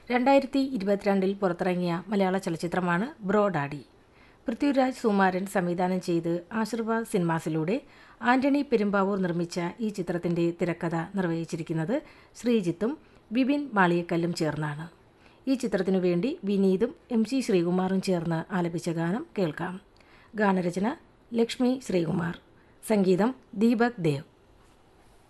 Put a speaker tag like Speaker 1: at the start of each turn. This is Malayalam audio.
Speaker 1: 2022 പുറത്തിറങ്ങിയ മലയാള ചലച്ചിത്രമാണ് ബ്രോ ഡാഡി. പൃഥ്വിരാജ് സുകുമാരൻ സംവിധാനം ചെയ്ത് ആശീർവാദ് സിനിമാസിലൂടെ ആന്റണി പെരുമ്പാവൂർ നിർമ്മിച്ച ഈ ചിത്രത്തിൻ്റെ തിരക്കഥ നിർവഹിച്ചിരിക്കുന്നത് ശ്രീജിത്തും ബിബിൻ മാളിയക്കല്ലും ചേർന്നാണ്. ഈ ചിത്രത്തിനു വേണ്ടി വിനീതും MC ശ്രീകുമാറും ചേർന്ന് ആലപിച്ച ഗാനം കേൾക്കാം. ഗാനരചന ലക്ഷ്മി ശ്രീകുമാർ, സംഗീതം ദീപക് ദേവ്.